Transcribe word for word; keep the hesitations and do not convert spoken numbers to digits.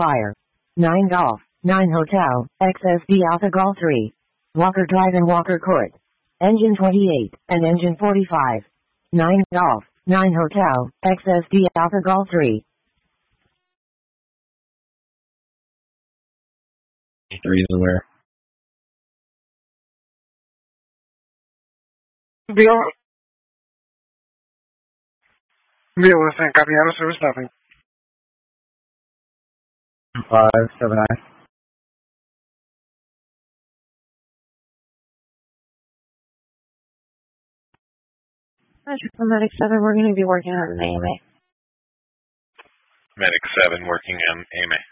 Fire. nine Golf. nine Hotel. X S D Alpha Golf three. Walker Drive and Walker Court. Engine twenty-eight and engine forty-five. nine Golf. nine Hotel. X S D Alpha Golf three. Three is where? Bill. Bill was saying, copy out of service nothing. Five, seven, nine. For Medic seven, we're going to be working on an A M A. Medic seven working on A M A.